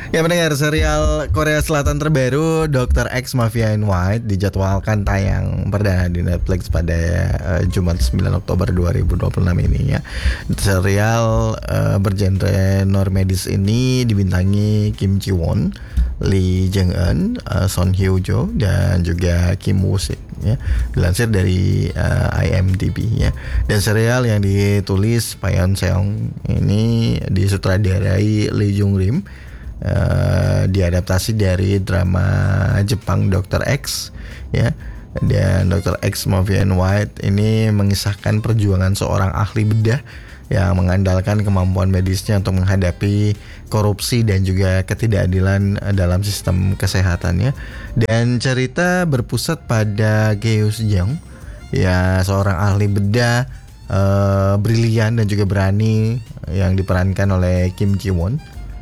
Ya mendengar serial Korea Selatan terbaru Dr. X Mafia in White dijadwalkan tayang perdana di Netflix pada Jumat 9 Oktober 2026 ini ya. Serial bergenre noir medis ini dibintangi Kim Ji Won, Lee Jung Eun, Son Hyo Jo dan juga Kim Woo Sik ya. Dilansir dari IMDb ya. Dan serial yang ditulis Payon Seong ini disutradarai Lee Jung Rim, diadaptasi dari drama Jepang Dr. X ya. Dan Dr. X Mafia in White ini mengisahkan perjuangan seorang ahli bedah yang mengandalkan kemampuan medisnya untuk menghadapi korupsi dan juga ketidakadilan dalam sistem kesehatannya. Dan cerita berpusat pada Geo Jeong ya, seorang ahli bedah brilian dan juga berani yang diperankan oleh Kim Ji Won.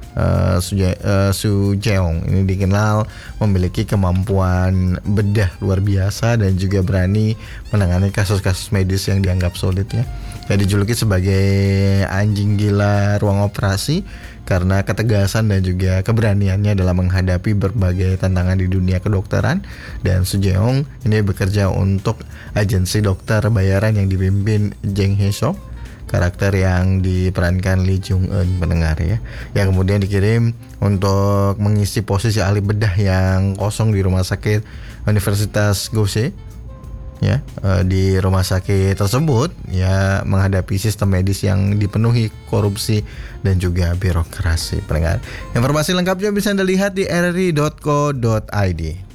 Su Jeong ini dikenal memiliki kemampuan bedah luar biasa dan juga berani menangani kasus-kasus medis yang dianggap sulit ya. Dia dijuluki sebagai anjing gila ruang operasi karena ketegasan dan juga keberaniannya dalam menghadapi berbagai tantangan di dunia kedokteran. Dan Su Jeong ini bekerja untuk agensi dokter bayaran yang dipimpin Jang Hae Sok, karakter yang diperankan Lee Jung Eun pendengar ya, yang kemudian dikirim untuk mengisi posisi ahli bedah yang kosong di rumah sakit Universitas Gose ya. Di rumah sakit tersebut ya menghadapi sistem medis yang dipenuhi korupsi dan juga birokrasi pendengar. Informasi lengkapnya bisa Anda lihat di rri.co.id.